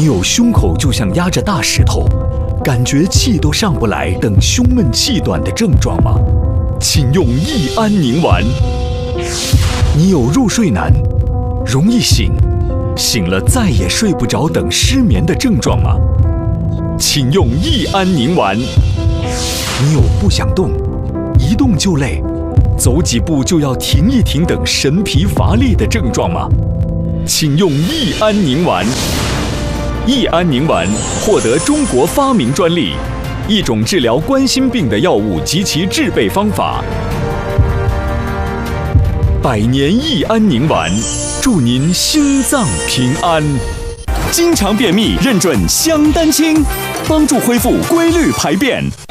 你有胸口就像压着大石头，感觉气都上不来等胸闷气短的症状吗？请用益安宁丸。你有入睡难、容易醒、醒了再也睡不着等失眠的症状吗？请用益安宁丸。你有不想动、一动就累、走几步就要停一停等神疲乏力的症状吗？请用益安宁丸。益安宁丸获得中国发明专利，一种治疗冠心病的药物及其制备方法。百年益安宁丸，祝您心脏平安。经常便秘认准香丹清，帮助恢复规律排便。